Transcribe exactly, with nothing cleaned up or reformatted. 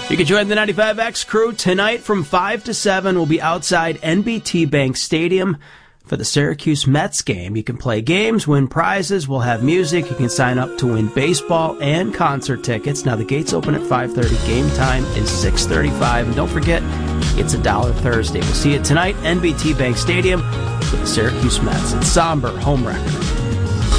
You can join the ninety-five X crew tonight from five to seven. We'll be outside N B T Bank Stadium for the Syracuse Mets game. You can play games, win prizes. We'll have music. You can sign up to win baseball and concert tickets. Now, the gates open at five thirty. Game time is six thirty-five. And don't forget, it's a dollar Thursday. We'll see you tonight, N B T Bank Stadium, for the Syracuse Mets. It's somber home record.